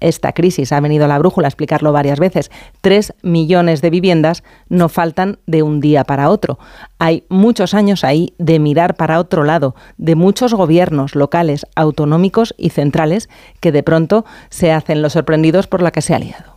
esta crisis ha venido a la brújula a explicarlo varias veces. 3 millones de viviendas no faltan de un día para otro. Hay muchos años ahí de mirar para otro lado, de muchos gobiernos locales, autonómicos y centrales que de pronto se hacen los sorprendidos por la que se ha liado.